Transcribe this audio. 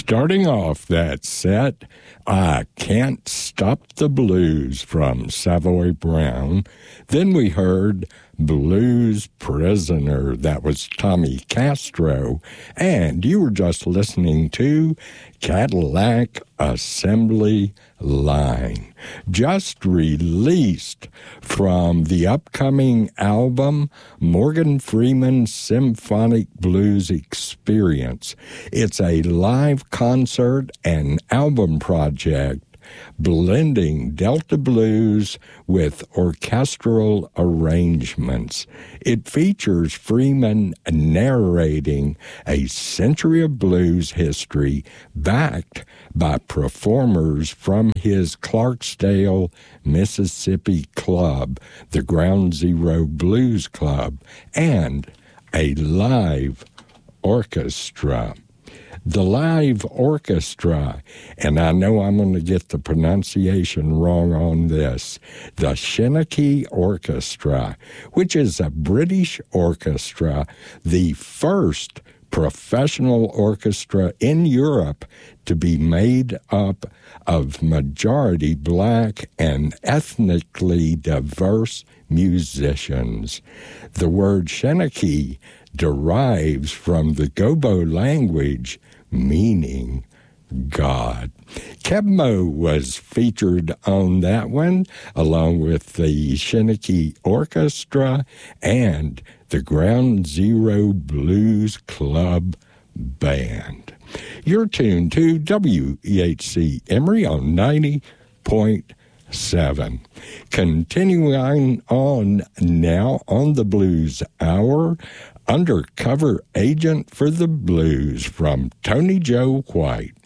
Starting off that set, I Can't Stop the Blues from Savoy Brown. Then we heard Blues Prisoner. That was Tommy Castro. And you were just listening to Cadillac Assembly Line, just released from the upcoming album Morgan Freeman Symphonic Blues Experience. It's a live concert and album project blending Delta blues with orchestral arrangements. It features Freeman narrating a century of blues history backed by performers from his Clarksdale, Mississippi club, the Ground Zero Blues Club, and a live orchestra. The live orchestra, and I know I'm going to get the pronunciation wrong on this, the Shenandoah Orchestra, which is a British orchestra, the first professional orchestra in Europe to be made up of majority black and ethnically diverse musicians. The word Shenandoah derives from the Gobo language meaning God. Kebmo was featured on that one, along with the Shenandoah Orchestra and the Ground Zero Blues Club Band. You're tuned to WEHC Emory on 90.7. Continuing on now on the Blues Hour, Undercover Agent for the Blues from Tony Joe White.